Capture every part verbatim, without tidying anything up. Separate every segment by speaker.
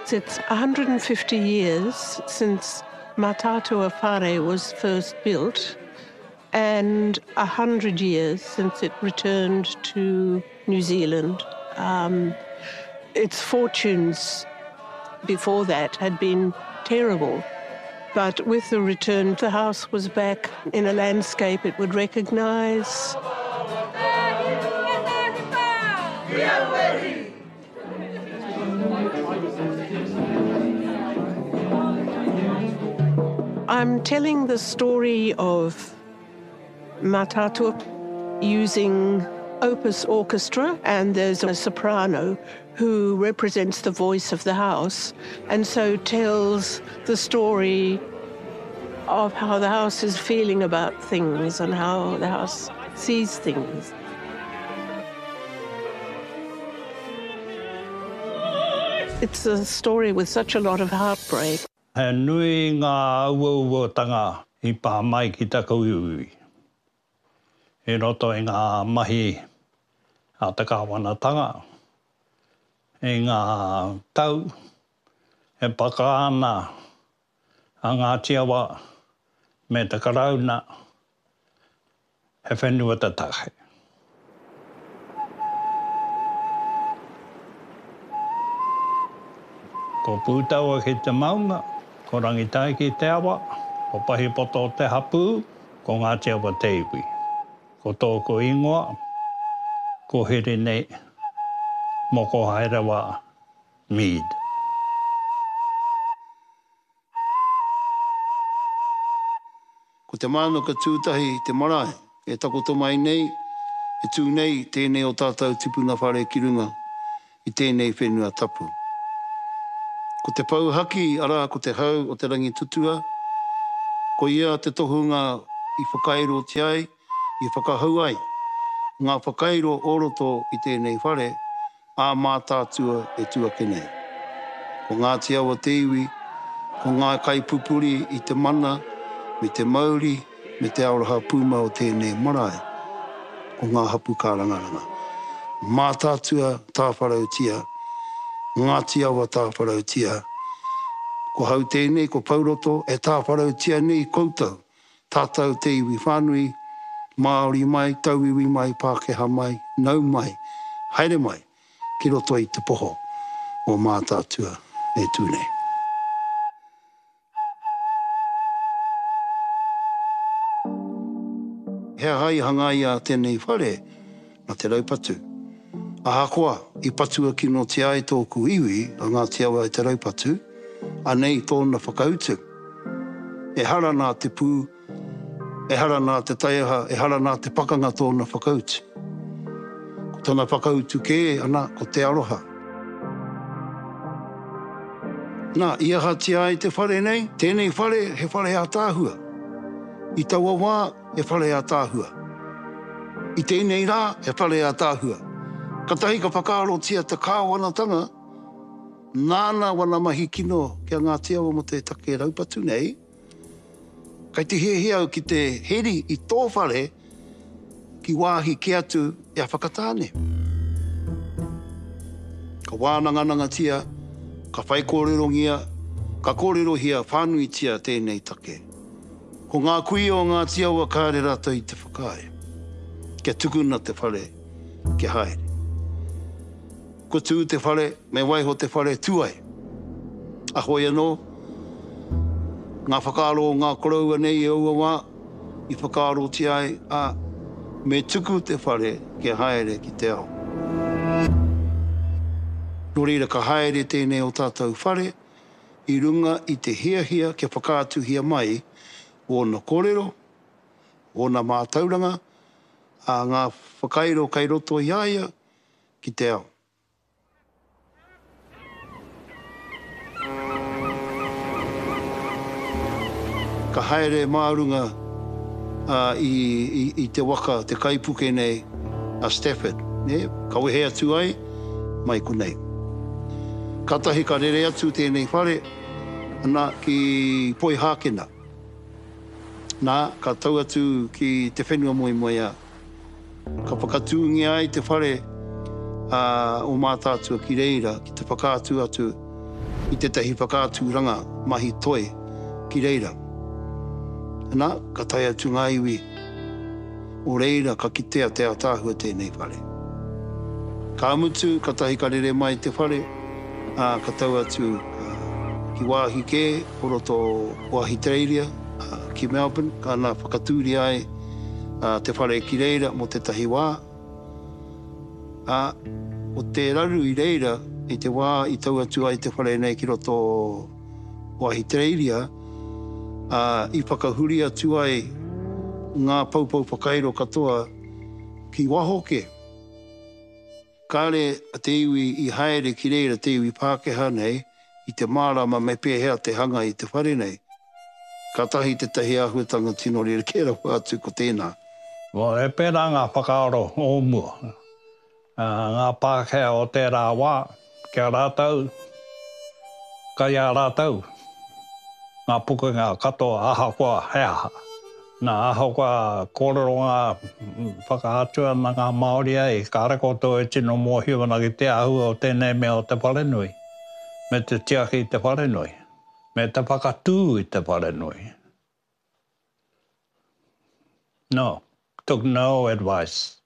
Speaker 1: fact, it's one hundred fifty years since Matatua Whare was first built and one hundred years since it returned to New Zealand. Um, its fortunes before that had been terrible, but with the return, the house was back in a landscape it would recognise. I'm telling the story of Matatua using opus orchestra, and there's a soprano who represents the voice of the house, and so tells the story of how the house is feeling about things and how the house sees things. It's a story with such a lot of heartbreak.
Speaker 2: He nui ngā uauuatanga I pā mai ki tākou iwi. He roto i ngā mahi a te kāwanatanga. E ngā tau, he pakaana a ngā tiawa me te karauna, he whenua te tahe. Ko pūtaua ki te maunga, ko rangitai ki te awa, ko pahipoto te hapu, ko ngā tiawa te iwi. Ko tōko ingoa, ko here nei, mo ko haerewa Mead.
Speaker 3: Ko te māno ka tūtahi te marae, e takoto mai nei, e tū nei tēnei o tātou tipuna whare ki runga, I tēnei whenua tapu. Ko te pauhaki, ara ko te hau o te rangi tutua, ko ia te tohunga I whakairo te ai, I whakahau ai. Ngā whakairo oroto I tēnei whare, ā mātātua e tuake nei. Ko ngā te awa te iwi, ko ngā kaipupuri I te mana, me te mauri, me te auraha pūma o tēnei marae, ko ngā hapu kārangaranga. Mātātua tāwharautia, ngā te awa tāwharautia, ko hau tēnei, ko pauroto, e tāwharautia nei koutou, tātou te iwi whānui, Māori mai, tauiwi mai, Pākehā mai, nau mai, haere mai, ki roto I te poho o mātātua e tūnei. Hea hai hanga ia tēnei whare, na te raupatu. Ahakoa, I patua ki no te ai tōku iwi, a ngā te awa I te raupatu, a nei tōna whakautu. E hara nā te pū, e hara nā te taiaha, e hara nā te pakanga tōna whakautu. Ko tōna whakautu kē, ana, ko te aroha. Nā, ia ha te ai te whare nei, tēnei whare, he whare a tāhua. I taua wā, he whare a tāhua. I tēnei rā, he whare a tāhua. Ka tahi ka whakaaro tia te kāwanatanga, nāna wana mahi kino kia ngā te awa mo te take raupatu nei, kai te hea au ki te heri I tō whare ki wāhi ke atu e a whakatāne. Ka wānangananga tia, ka whai kōrerongia, ka kōrerohia whānui tia tēnei take. Ko ngā kui o ngā tiawa kāre rata I te whakae. Kia tukuna te whare, kia haere. Ko tū te whare, me waiho te whare tuai. Ahoi anō, ngā whakaaro o ngā koraua nei e ua wā, I whakaaro te ai, a me tuku te whare kia haere ki te ao. Nō reira ka haere tēnei o tātou whare, I runga I te hiahia kia whakaatuhia mai, o na kōrero, o na mātauranga, a ngā whakairo kai roto I aia ki te ao. Ka haere mārunga uh, I, I, I te waka, te kaipuke nei a Stafford. Ne? Ka wehe atu ai, mai ku nei. Ka tahi ka rere atu tēnei whare, ana ki poi hākena. Nā, ka tau atu ki te whenua moi moi a. Ka whakatūngi ai te whare uh, o mātātua ki reira, ki te whakātu atu i te tahi whakātūranga mahi toe ki reira. Nā, ka tai atu ngā iwi, o reira ka kitea te atāhua tēnei whare. Ka amutu, ka tahi karere mai te whare, uh, ka tau atu uh, ki wāhi kē, poroto wāhi Treiria, uh, ki Melbourne, ka nā whakatūri ai uh, te whare ki reira mo te tahi wā. Uh, o te raru i reira, i te wā i tau atu ai te whare nei ki roto wāhi Treiria, uh, i whakahuri atu ai ngā paupau whakairo katoa ki Wahoke. Kāre a te iwi i haere ki reira te iwi Pākehā nei, i te mārama me pēhea te hanga i te whare nei. Ka tahi te tahi ahuatanga tino rira kēra atu ko tēnā.
Speaker 2: Mo e pēra ngā whakaaro o mua. Uh, ngā Pākehā o tērā wā, kia rātau, kai a rātau. Ngā pukenga katoa aha koa heaha. Nā aha koa kōrero ngā whakaatua na ngā Māori ai, ka arakoto e tino mōhiwana ki te ahua o tēnei mea o te wharenui. Me te tiaki i te wharenui. Me te whakatū i te wharenui. No, took no advice.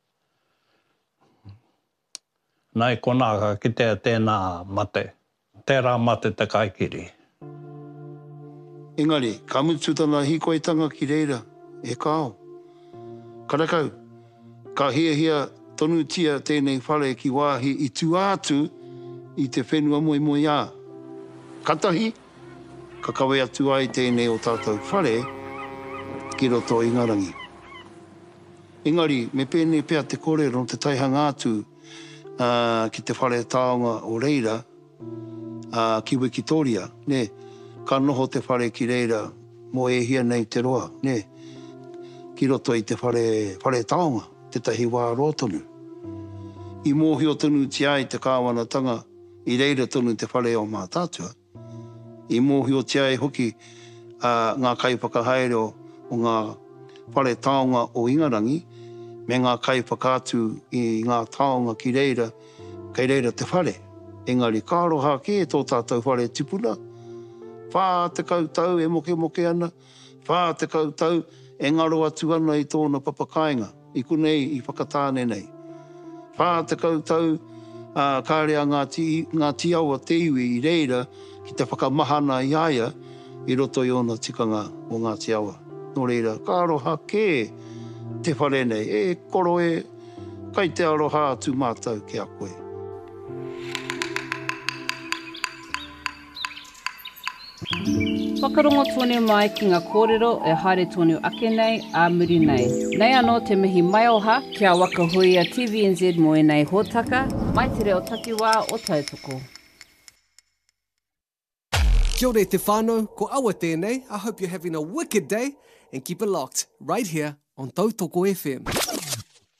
Speaker 2: Nai kona ka kitea tēnā mate. Tērā mate te kaikiri.
Speaker 3: Engari, ka mutu tana hikoitanga ki reira, e kao. Karakau, ka hia hia tonu tia tēnei whare ki wāhi i tu atu i te whenua moi moi ā. Katahi, ka kawe atu ai tēnei o tātou whare ki roto Ingarangi. Engari, me pēnei pēr te kōrero no te taihanga atu uh, ki te whare taonga o reira uh, ki Wikitoria, ne, ka noho te whare ki reira mo e hia nei te roa, ne, ki roto i te whare, whare taonga, te tahi wā rōtonu. I mōhi o tonu ti ai te kāwanatanga, i reira tonu te whare o mātātua. I mōhi o ti ai hoki uh, ngā kai whakahaere o, o ngā whare taonga o Ingarangi, me ngā kai whakātu i ngā taonga ki reira, kei reira te whare. Engari, ka aroha ke tō tātou whare tipuna. Whā te kautau e moke moke ana, whā te kautau e ngaro atu ana i tōna papakainga, i kunei i whakatāne nei. Whā te kautau uh, kārea ngā, ti, ngā tiaua te iwi i reira ki te whakamahana i aia i roto i ona tikanga o ngā tiaua. Nō reira, ka aroha ke te whare nei, e koro e, kai te aroha atu mātau ki a koe.
Speaker 4: Whakarongo tōne mai ki ngā kōrero e haere tōne ake nei, a muri nei. Nei anō te mihi mai oha, kia wakahui a T V N Z mo e nei hōtaka, mai te reo takiwā o tautoko.
Speaker 5: Kia ora te whānau, ko awa tēnei. I hope you're having a wicked day and keep it locked right here on Tautoko F M.